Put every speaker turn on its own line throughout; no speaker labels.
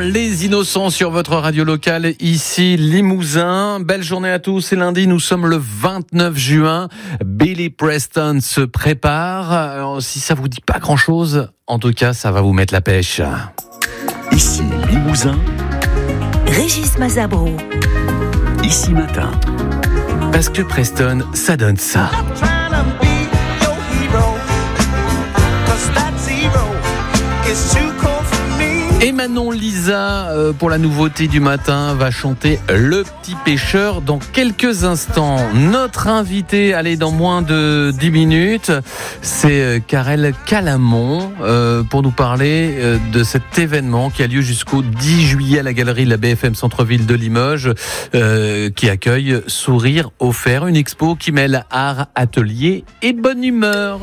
Les Innocents sur votre radio locale, ici Limousin. Belle journée à tous, c'est lundi, nous sommes le 29 juin. Billy Preston se prépare. Alors, si ça vous dit pas grand chose, en tout cas, ça va vous mettre la pêche.
Ici Limousin.
Régis Mazabro.
Ici Matin.
Parce que Preston, ça donne ça. Et Manon Lisa, pour la nouveauté du matin, va chanter Le Petit Pêcheur dans quelques instants. Notre invité, allez, dans moins de 10 minutes, c'est Karel Calamon pour nous parler de cet événement qui a lieu jusqu'au 10 juillet à la galerie de la BFM Centre-Ville de Limoges, qui accueille Sourire offert, une expo qui mêle art, atelier et bonne humeur.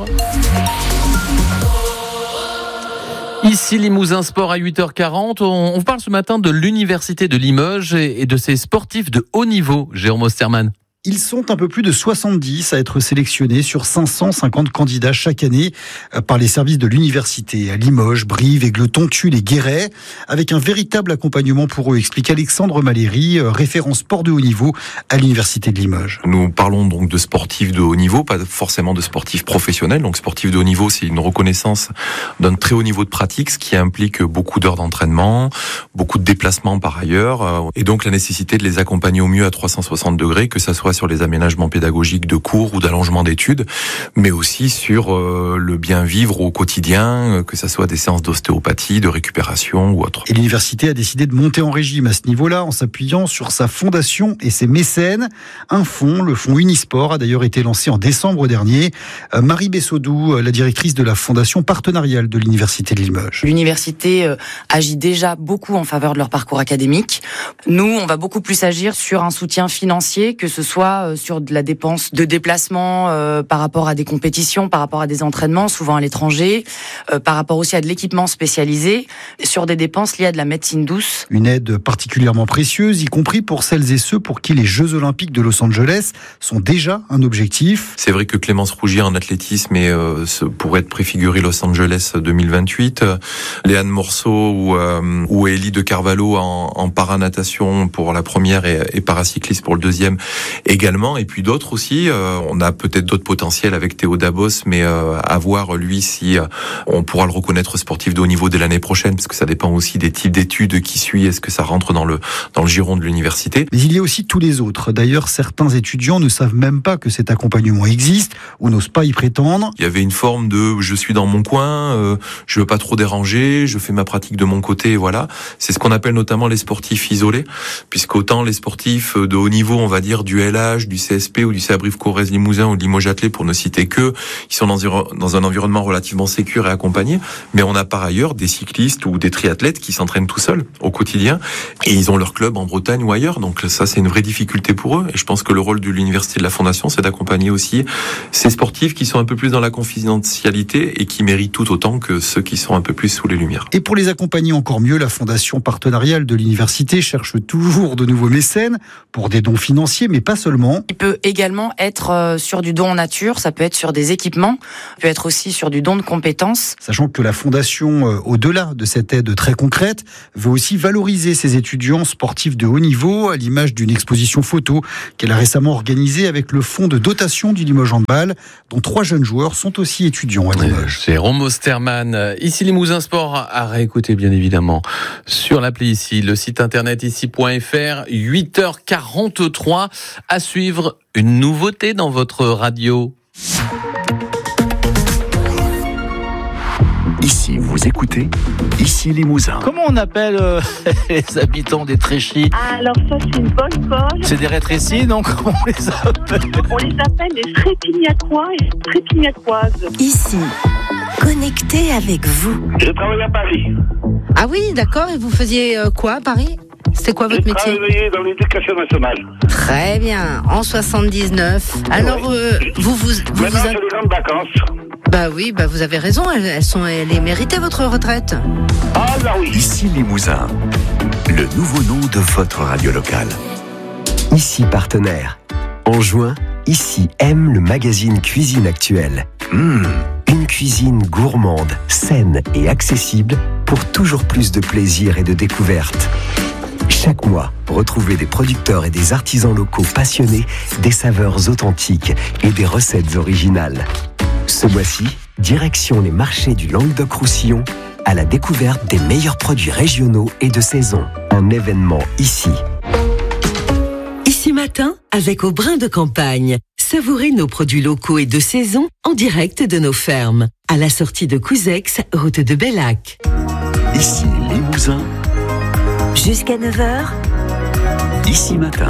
Ici Limousin Sport à 8h40, on parle ce matin de l'Université de Limoges et de ses sportifs de haut niveau, Jérôme Osterman.
Ils sont un peu plus de 70 à être sélectionnés sur 550 candidats chaque année par les services de l'université à Limoges, Brive, Égletons, Tulle et Guéret, avec un véritable accompagnement pour eux, explique Alexandre Maléry, référent sport de haut niveau à l'université de Limoges.
Nous parlons donc de sportifs de haut niveau, pas forcément de sportifs professionnels. Donc sportifs de haut niveau, c'est une reconnaissance d'un très haut niveau de pratique, ce qui implique beaucoup d'heures d'entraînement, beaucoup de déplacements par ailleurs, et donc la nécessité de les accompagner au mieux à 360 degrés, que ça soit sur les aménagements pédagogiques de cours ou d'allongement d'études, mais aussi sur le bien vivre au quotidien, que ça soit des séances d'ostéopathie, de récupération ou autre.
Et l'université a décidé de monter en régime à ce niveau-là en s'appuyant sur sa fondation et ses mécènes. Un fonds, le fonds Unisport, a d'ailleurs été lancé en décembre dernier. Marie Bessodou, la directrice de la fondation partenariale de l'université de Limoges.
L'université agit déjà beaucoup en faveur de leur parcours académique. Nous, on va beaucoup plus agir sur un soutien financier, que ce soit sur de la dépense de déplacement par rapport à des compétitions, par rapport à des entraînements, souvent à l'étranger, par rapport aussi à de l'équipement spécialisé, sur des dépenses liées à de la médecine douce.
Une aide particulièrement précieuse, y compris pour celles et ceux pour qui les Jeux Olympiques de Los Angeles sont déjà un objectif.
C'est vrai que Clémence Rougier en athlétisme pourrait être préfigurée Los Angeles 2028. Léane Morceau ou Élie de Carvalho en paranatation pour la première et paracycliste pour le deuxième également, et puis d'autres aussi. On a peut-être d'autres potentiels avec Théo Dabos, mais à voir lui si on pourra le reconnaître sportif de haut niveau dès l'année prochaine, parce que ça dépend aussi des types d'études qui suit. Est-ce que ça rentre dans le giron de l'université?
Mais il y a aussi tous les autres. D'ailleurs, certains étudiants ne savent même pas que cet accompagnement existe ou n'osent pas y prétendre.
Il y avait une forme de je suis dans mon coin, je veux pas trop déranger, je fais ma pratique de mon côté, et voilà. C'est ce qu'on appelle notamment les sportifs isolés, puisqu'autant les sportifs de haut niveau, on va dire du LH, du CSP ou du CA-Brive-Corrèze Limousin ou de Limoges Athlé, pour ne citer que, ils sont dans un environnement relativement sécure et accompagné, mais on a par ailleurs des cyclistes ou des triathlètes qui s'entraînent tout seuls au quotidien, et ils ont leur club en Bretagne ou ailleurs, donc ça c'est une vraie difficulté pour eux, et je pense que le rôle de l'université de la Fondation, c'est d'accompagner aussi ces sportifs qui sont un peu plus dans la confidentialité et qui méritent tout autant que ceux qui sont un peu plus sous les lumières.
Et pour les accompagner encore mieux, la Fondation partenariale de l'université cherche toujours de nouveaux mécènes pour des dons financiers, mais pas seulement.
Il peut également être sur du don en nature, ça peut être sur des équipements, ça peut être aussi sur du don de compétences.
Sachant que la Fondation, au-delà de cette aide très concrète, veut aussi valoriser ses étudiants sportifs de haut niveau, à l'image d'une exposition photo qu'elle a récemment organisée avec le fonds de dotation du Limoges Handball, dont 3 jeunes joueurs sont aussi étudiants à Limoges.
Jérôme Osterman, ici Limousin Sport, à réécouter bien évidemment sur l'appli ici, le site internet ici.fr, 8h43, à suivre une nouveauté dans votre radio.
Ici, vous écoutez Ici Limousin.
Comment on appelle les habitants des Tréchis?
Alors ça, c'est une bonne colle.
C'est des rétrécis, donc comment on les appelle?
On les appelle les Trépignacois et Trépignacoises.
Ici, connecté avec vous.
Je travaille à Paris.
Ah oui, d'accord. Et vous faisiez quoi à Paris? C'était quoi votre métier?
J'ai travaillé dans l'éducation nationale.
Très bien, en 79. Alors, vous
Maintenant, c'est les grandes vacances.
Bah oui, bah vous avez raison, elle est méritée votre retraite.
Ah bah oui.
Ici Limousin, le nouveau nom de votre radio locale. Ici partenaire. En juin, Ici aime le magazine Cuisine Actuelle. Une cuisine gourmande, saine et accessible pour toujours plus de plaisir et de découverte. Chaque mois, retrouvez des producteurs et des artisans locaux passionnés, des saveurs authentiques et des recettes originales. Ce mois-ci, direction les marchés du Languedoc-Roussillon à la découverte des meilleurs produits régionaux et de saison. Un événement ici.
Ici matin, avec Au Brin de Campagne. Savourez nos produits locaux et de saison en direct de nos fermes. À la sortie de Couzex, route de Bellac.
Ici Limousin.
Jusqu'à 9h,
Ici matin.